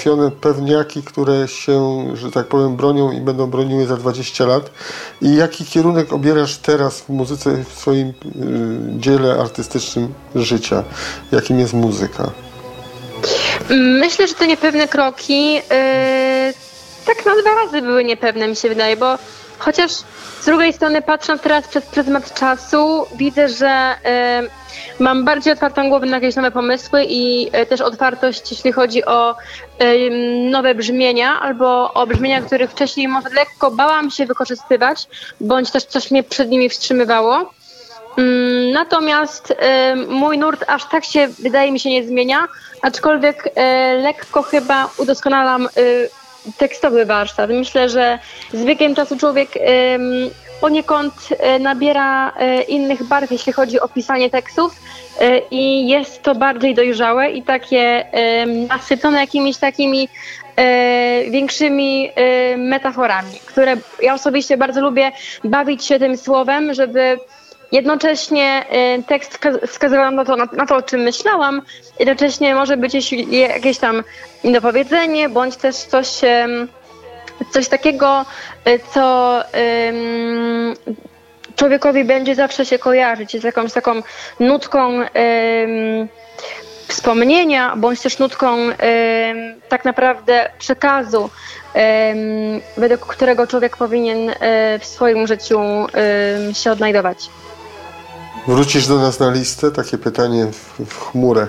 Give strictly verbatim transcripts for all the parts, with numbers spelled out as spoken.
trafione pewniaki, które się, że tak powiem, bronią i będą broniły za dwadzieścia lat. I jaki kierunek obierasz teraz w muzyce, w swoim y, dziele artystycznym życia? Jakim jest muzyka? Myślę, że te niepewne kroki yy, tak na dwa razy były niepewne, mi się wydaje, bo chociaż z drugiej strony, patrząc teraz przez pryzmat czasu, widzę, że y, mam bardziej otwartą głowę na jakieś nowe pomysły i y, też otwartość, jeśli chodzi o y, nowe brzmienia albo o brzmienia, których wcześniej może lekko bałam się wykorzystywać, bądź też coś mnie przed nimi wstrzymywało. Mm, natomiast y, mój nurt aż tak się, wydaje mi się, nie zmienia, aczkolwiek y, lekko chyba udoskonalam y, tekstowy warsztat. Myślę, że z biegiem czasu człowiek ym, poniekąd y, nabiera y, innych barw, jeśli chodzi o pisanie tekstów y, i jest to bardziej dojrzałe i takie y, nasycone jakimiś takimi y, większymi y, metaforami, które ja osobiście bardzo lubię bawić się tym słowem, żeby jednocześnie y, tekst wskazywał na to, na, na to, o czym myślałam, jednocześnie może być jakieś tam dopowiedzenie, bądź też coś, y, coś takiego, y, co y, człowiekowi będzie zawsze się kojarzyć z jakąś taką nutką y, wspomnienia, bądź też nutką y, tak naprawdę przekazu, y, według którego człowiek powinien y, w swoim życiu y, się odnajdować. Wrócisz do nas na listę? Takie pytanie w, w chmurę.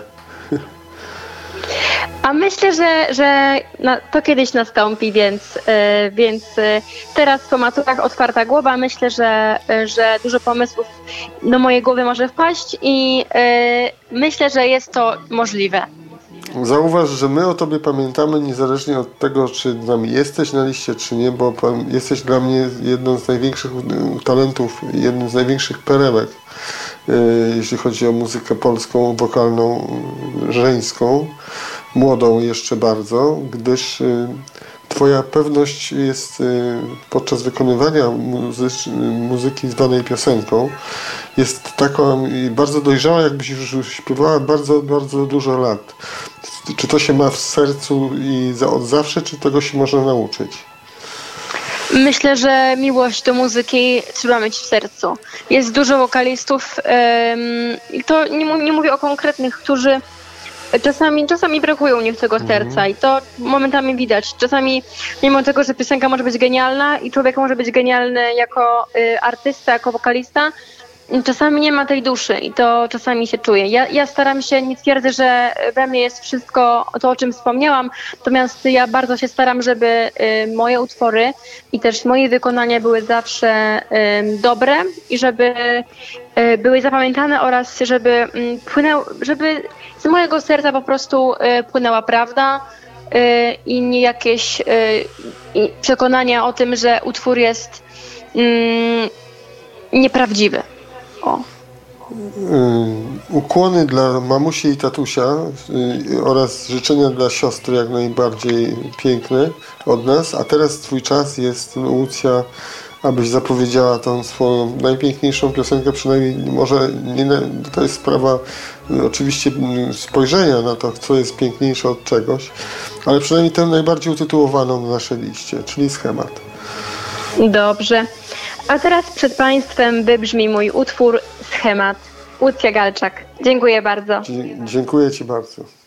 A myślę, że, że na, to kiedyś nastąpi, więc, yy, więc yy, teraz po maturach otwarta głowa. Myślę, że, yy, że dużo pomysłów do mojej głowy może wpaść i yy, myślę, że jest to możliwe. Zauważ, że my o tobie pamiętamy niezależnie od tego, czy z nami jesteś na liście, czy nie, bo jesteś dla mnie jedną z największych talentów, jednym z największych perełek, jeśli chodzi o muzykę polską, wokalną, żeńską, młodą jeszcze bardzo, gdyż twoja pewność jest podczas wykonywania muzy- muzyki zwanej piosenką jest taką bardzo dojrzała, jakbyś już śpiewała bardzo, bardzo dużo lat. Czy to się ma w sercu i za, od zawsze, czy tego się można nauczyć? Myślę, że miłość do muzyki trzeba mieć w sercu. Jest dużo wokalistów i to nie, nie mówię o konkretnych, którzy czasami, czasami brakują u nich tego serca mm. i to momentami widać. Czasami mimo tego, że piosenka może być genialna i człowiek może być genialny jako y, artysta, jako wokalista, czasami nie ma tej duszy i to czasami się czuje. Ja, ja staram się, nie twierdzę, że we mnie jest wszystko to, o czym wspomniałam, natomiast ja bardzo się staram, żeby y, moje utwory i też moje wykonania były zawsze y, dobre i żeby y, były zapamiętane oraz żeby y, płynęły, żeby z mojego serca po prostu y, płynęła prawda y, i nie jakieś y, y, przekonania o tym, że utwór jest y, nieprawdziwy. O. Ukłony dla mamusi i tatusia oraz życzenia dla siostry jak najbardziej piękne od nas, a teraz twój czas jest, Łucja, abyś zapowiedziała tą swoją najpiękniejszą piosenkę, przynajmniej może nie, to jest sprawa oczywiście spojrzenia na to, co jest piękniejsze od czegoś, ale przynajmniej tę najbardziej utytułowaną na naszej liście, czyli Schemat. Dobrze. A teraz przed Państwem wybrzmi mój utwór Schemat. Łucja Galczak. Dziękuję bardzo. Dzie- dziękuję Ci bardzo.